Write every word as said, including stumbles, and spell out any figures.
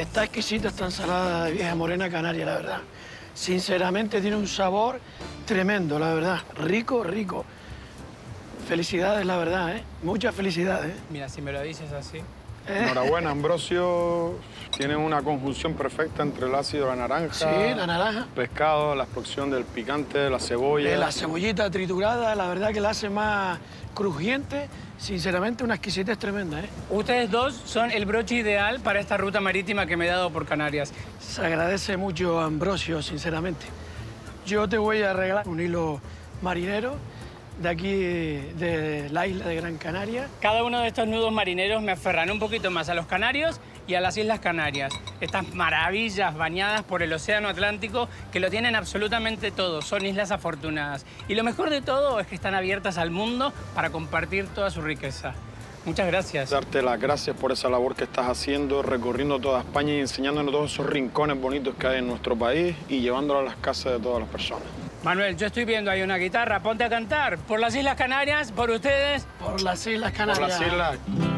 Está exquisita esta ensalada de vieja morena canaria, la verdad. Sinceramente tiene un sabor tremendo, la verdad. Rico, rico. Felicidades, la verdad, ¿eh? Muchas felicidades. Mira, si me lo dices así. ¿Eh? Enhorabuena, Ambrosio. Tienes una conjunción perfecta entre el ácido de la naranja. Sí, la naranja. El pescado, la explosión del picante, la cebolla. Eh, la cebollita triturada, la verdad que la hace más crujiente. Sinceramente, una exquisitez tremenda, ¿eh? Ustedes dos son el broche ideal para esta ruta marítima que me he dado por Canarias. Se agradece mucho, Ambrosio, sinceramente. Yo te voy a regalar un hilo marinero de aquí, de la isla de Gran Canaria. Cada uno de estos nudos marineros me aferran un poquito más a los Canarios y a las Islas Canarias. Estas maravillas bañadas por el Océano Atlántico que lo tienen absolutamente todo. Son islas afortunadas. Y lo mejor de todo es que están abiertas al mundo para compartir toda su riqueza. Muchas gracias. Darte las gracias por esa labor que estás haciendo, recorriendo toda España y enseñándonos todos esos rincones bonitos que hay en nuestro país y llevándolo a las casas de todas las personas. Manuel, yo estoy viendo ahí una guitarra. Ponte a cantar. Por las Islas Canarias, por ustedes. Por las Islas Canarias. Por las islas.